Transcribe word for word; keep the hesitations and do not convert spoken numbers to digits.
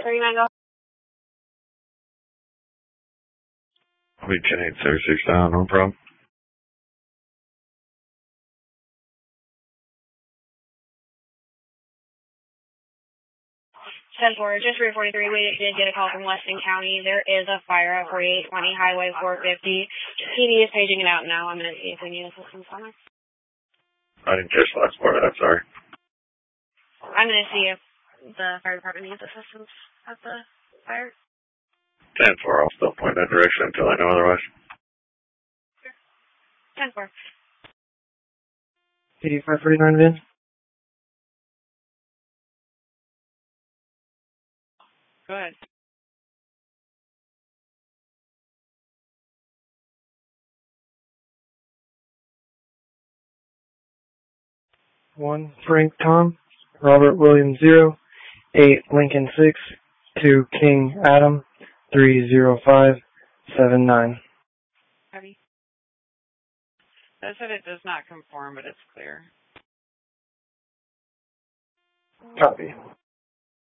thirty-nine, go. I'll be ten eight thirty-six down, no problem. ten four, just three forty-three, we did get a call from Weston County. There is a fire at forty-eight twenty Highway four fifty. T D is paging it out now. I'm going to see if we need assistance on it. I didn't catch the last part of that, sorry. I'm going to see if the fire department needs assistance at the fire. ten four, I'll still point that direction until I know otherwise. ten four. eighty-five forty-nine, Vin. Go ahead. One, Frank Tom, Robert William zero, eight Lincoln six, two King Adam, three zero five seven nine. Heavy. That said it does not conform, but it's clear. Copy.